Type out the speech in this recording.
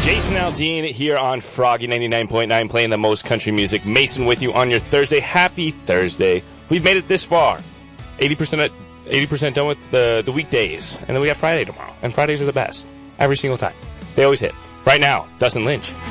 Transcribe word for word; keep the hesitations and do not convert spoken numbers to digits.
Jason Aldean here on Froggy ninety-nine point nine, playing the most country music. Mason with you on your Thursday. Happy Thursday. We've made it this far. eighty percent eighty percent done with the, the weekdays. And then we got Friday tomorrow. And Fridays are the best. Every single time. They always hit. Right now, Dustin Lynch.